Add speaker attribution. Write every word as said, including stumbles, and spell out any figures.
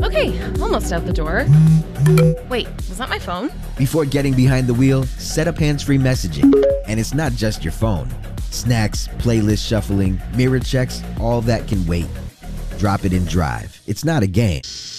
Speaker 1: Okay, almost out the door. Wait, was that my phone?
Speaker 2: Before getting behind the wheel, set up hands-free messaging. And it's not just your phone. Snacks, playlist shuffling, mirror checks, all that can wait. Drop it in Drive. It's not a game.